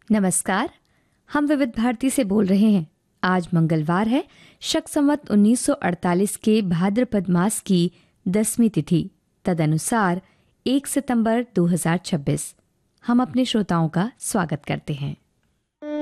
नमस्कार। हम विविध भारती से बोल रहे हैं। आज मंगलवार है, शक संवत 1948 के भाद्रपद मास की 10वीं तिथि, तदनुसार 1 सितंबर 2026। हम अपने श्रोताओं का स्वागत करते हैं।